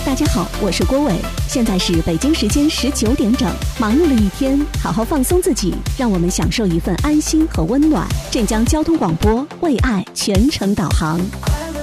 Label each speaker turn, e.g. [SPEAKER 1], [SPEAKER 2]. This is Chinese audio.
[SPEAKER 1] 大家好，我是郭伟，现在是北京时间19点整。忙碌了一天，好好放松自己，让我们享受一份安心和温暖。镇江交通广播，为爱全程导航。